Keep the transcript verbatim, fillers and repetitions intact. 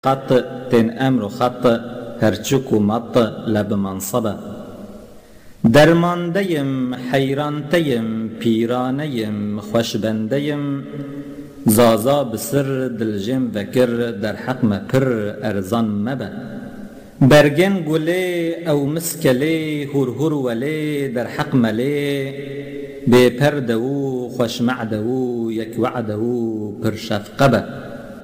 قط تن امر و خط هرچک و مط لب منصبه. درماندهیم حیرانتهیم پیرانهیم خوشبندهیم، زازا بسر دلجم وکر در حق مپر ارزان مبه. برگن گله او مسکله هر هر وله در حق مله، بپرده و خوش معده و یک وعده و پر شفقه به.